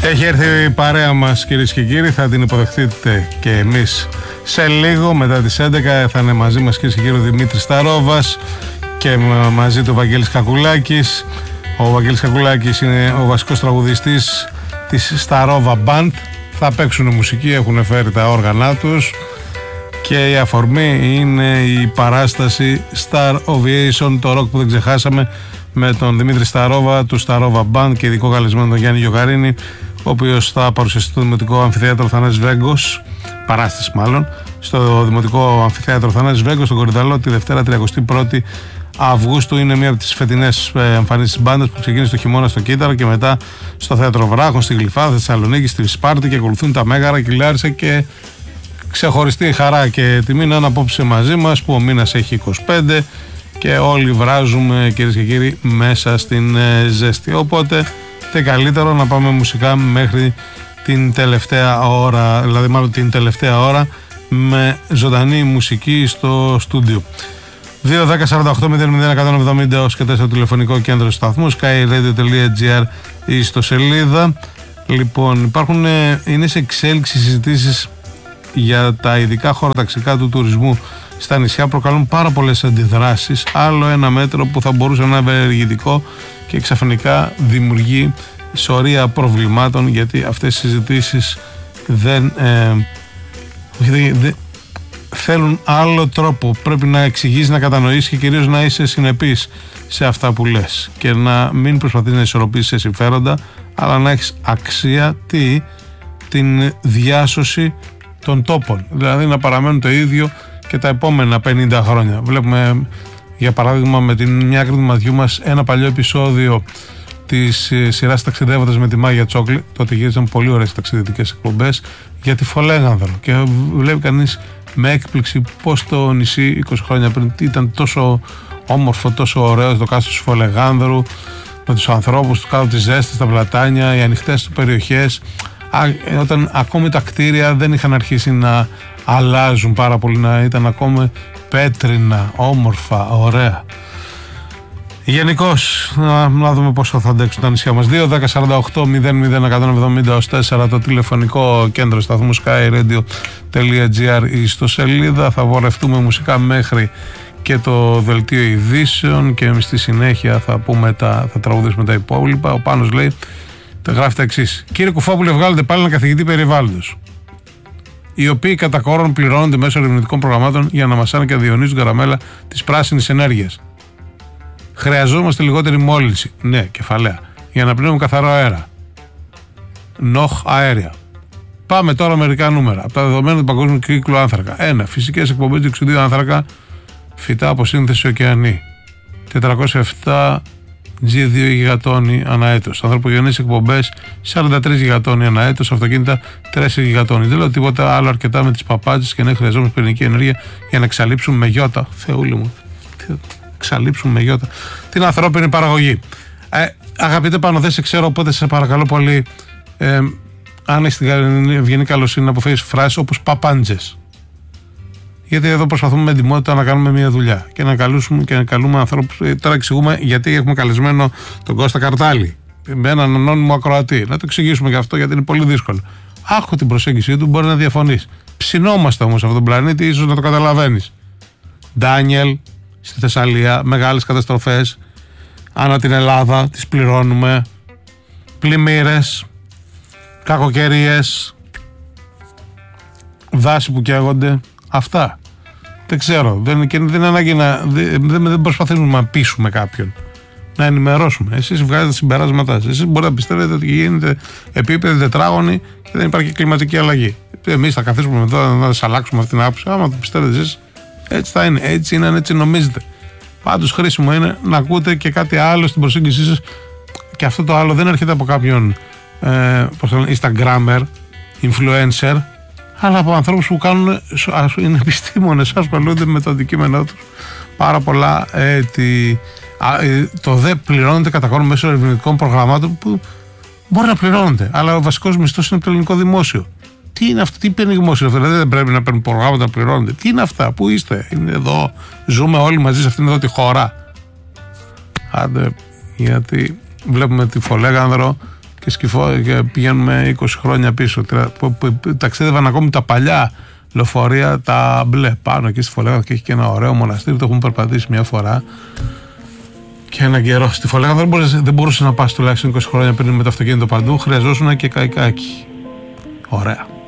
Έχει έρθει η παρέα μας, κυρίες και κύριοι, θα την υποδεχτείτε και εμείς σε λίγο. Μετά τις 11 θα είναι μαζί μας, κυρίες και κύριοι, ο Δημήτρης Σταρόβας και μαζί του Βαγγέλης Κακουλάκης. Ο Βαγγέλης Κακουλάκης είναι ο βασικός τραγουδιστής της Σταρόβα Band. Θα παίξουν μουσική, έχουν φέρει τα όργανά τους και η αφορμή είναι η παράσταση Star Ovation, το ροκ που δεν ξεχάσαμε, με τον Δημήτρη Σταρόβα του Σταρόβα Band και ειδικό καλεσμένο τον Γιάννη Γιωγαρίνη, ο οποίος θα παρουσιαστεί στο Δημοτικό Αμφιθέατρο Θανάσης Βέγκος, παράσταση μάλλον, στο Δημοτικό Αμφιθέατρο Θανάσης Βέγκος, στον Κορυδαλό, τη Δευτέρα 31η Αυγούστου. Είναι μία από τις φετινές εμφανίσεις της μπάντας που ξεκίνησε το χειμώνα στο Κύτταρο και μετά στο Θέατρο Βράχων, στη Γλυφάδα, στη Θεσσαλονίκη, στη Σπάρτη, και ακολουθούν τα Μέγαρα και η Λάρισα. Και ξεχωριστή χαρά και τιμή να είναι απόψε μαζί μας που ο μήνας έχει 25 και όλοι βράζουμε, κυρίες και κύριοι, μέσα στην ζέστη. Οπότε τι καλύτερο να πάμε μουσικά μέχρι την τελευταία ώρα, δηλαδή μάλλον την τελευταία ώρα με ζωντανή μουσική στο στούντιο. 2-10-48-00-170 ως και 4 τηλεφωνικό κέντρο του σταθμού, skyradio.gr η ιστοσελίδα. Λοιπόν, είναι σε εξέλιξη συζητήσεις για τα ειδικά χωροταξικά του τουρισμού στα νησιά, προκαλούν πάρα πολλές αντιδράσεις. Άλλο ένα μέτρο που θα μπορούσε να είναι ευεργετικό και ξαφνικά δημιουργεί σωρία προβλημάτων, γιατί αυτές οι συζητήσεις δεν θέλουν άλλο τρόπο. Πρέπει να εξηγείς, να κατανοήσεις και κυρίως να είσαι συνεπής σε αυτά που λες και να μην προσπαθείς να ισορροπήσεις συμφέροντα, αλλά να έχεις αξία την διάσωση των τόπων, δηλαδή να παραμένουν το ίδιο και τα επόμενα 50 χρόνια. Βλέπουμε για παράδειγμα με την μια άκρη του ματιού μας ένα παλιό επεισόδιο της σειράς Ταξιδεύοντας με τη Μάγια Τσόκλη. Τότε γύρισαν πολύ ωραίες ταξιδιωτικές εκπομπές για τη Φολέγανδρο και βλέπει κανείς με έκπληξη πως το νησί 20 χρόνια πριν ήταν τόσο όμορφο, τόσο ωραίο, το κάστρο της Φολεγάνδρου με τους ανθρώπους, κάτω τις ζέστες, τα πλατάνια, οι ανοιχτές του περιοχές, όταν ακόμη τα κτίρια δεν είχαν αρχίσει να αλλάζουν πάρα πολύ, να ήταν ακόμη πέτρινα, όμορφα, ωραία. Γενικώς, να δούμε πόσο θα αντέξουν τα νησιά μας. 2-10-48-00-170 το τηλεφωνικό κέντρο σταθμού skyradio.gr η ιστοσελίδα. Θα βορευτούμε μουσικά μέχρι και το δελτίο ειδήσεων και στη συνέχεια θα τραγουδήσουμε τα υπόλοιπα. Ο Πάνος λέει, γράφει τα εξής: Κύριε Κουφόπουλε, βγάλετε πάλι ένα καθηγητή περιβάλλοντος, οι οποίοι κατά κόρον πληρώνονται μέσω ερευνητικών προγραμμάτων για να μασάνε και διονύζουν καραμέλα της πράσινης ενέργειας. Χρειαζόμαστε λιγότερη μόλυνση. Ναι, κεφαλαία. Για να πνέουμε καθαρό αέρα. Νοχ αέρια. Πάμε τώρα μερικά νούμερα. Από τα δεδομένα του παγκόσμιου κύκλου άνθρακα. 1. Φυσικές εκπομπές διοξειδίου άνθρακα, φυτά από σύνθεση ωκεανή. 407 G2 γιγατόνι ανά έτος. Ανθρωπογενείς εκπομπές 43 γιγατόνι ανά έτος. Αυτοκίνητα 4 γιγατόνι. Δεν λέω τίποτα άλλο αρκετά με τις παπάτσες και να χρειαζόμαστε πυρηνική ενέργεια για να εξαλείψουμε με γιώτα. Θεούλη μου. Εξαλείψουμε με γιώτα την ανθρώπινη παραγωγή. Αγαπητέ Πάνο, δεν σε ξέρω, οπότε σε παρακαλώ πολύ, αν έχεις την ευγενή καλοσύνη να αποφέρεις φράσεις όπως παπάντζες. Γιατί εδώ προσπαθούμε με εντυμότητα να κάνουμε μια δουλειά και να καλούμε ανθρώπους. Τώρα εξηγούμε γιατί έχουμε καλεσμένο τον Κώστα Καρτάλη, με έναν ανώνυμο ακροατή. Να το εξηγήσουμε και αυτό, γιατί είναι πολύ δύσκολο. Άκου την προσέγγιση του, μπορεί να διαφωνείς. Ψινόμαστε όμως σε αυτόν τον πλανήτη, ίσως να το καταλαβαίνεις. Ντάνιελ, στη Θεσσαλία, μεγάλες καταστροφές ανά την Ελλάδα, τις πληρώνουμε. Πλημμύρες, κακοκαιρίες, δάση που καίγονται. Αυτά. Δεν ξέρω. Δεν είναι ανάγκη δεν προσπαθούμε να πείσουμε κάποιον. Να ενημερώσουμε. Εσείς βγάζετε τα συμπεράσματά σας. Εσείς μπορείτε να πιστεύετε ότι γίνεται επίπεδη τετράγωνη και δεν υπάρχει κλιματική αλλαγή. Εμείς θα καθίσουμε εδώ να σας αλλάξουμε αυτή την άποψη. Άμα το πιστεύετε εσείς, έτσι θα είναι. Έτσι είναι, αν έτσι νομίζετε. Πάντως χρήσιμο είναι να ακούτε και κάτι άλλο στην προσέγγιση σας. Και αυτό το άλλο δεν έρχεται από κάποιον Instagrammer, influencer, αλλά από ανθρώπους που είναι επιστήμονες, ασχολούνται με το αντικείμενό τους πάρα πολλά έτη. Το ΔΕ πληρώνεται κατά κόρον μέσω ερευνητικών προγραμμάτων που μπορεί να πληρώνονται, αλλά ο βασικός μισθός είναι από το ελληνικό δημόσιο. Τι είναι αυτό, τι παίρνει δημόσιο αυτό, δηλαδή δεν πρέπει να παίρνουν προγράμματα να πληρώνονται? Τι είναι αυτά, πού είστε? Είναι εδώ, ζούμε όλοι μαζί σε αυτήν εδώ τη χώρα. Άντε, γιατί βλέπουμε τη Φολέγανδρο και πηγαίνουμε 20 χρόνια πίσω. Ταξίδευαν ακόμη τα παλιά λεωφορεία, τα μπλε, πάνω εκεί στη Φολέγανδα, και έχει και ένα ωραίο μοναστήρι, το έχουμε περπατήσει μια φορά και έναν καιρό. Στη Φολέγανδα δεν μπορούσε να πας τουλάχιστον 20 χρόνια πριν με το αυτοκίνητο παντού, χρειαζόσουν και καϊκάκι. Ωραία.